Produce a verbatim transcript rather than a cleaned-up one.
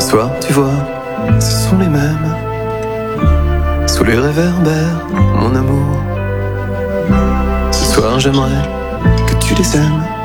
soir, tu vois, ce sont les mêmes. Sous les réverbères, mon amour. Ce soir, j'aimerais que tu les aimes.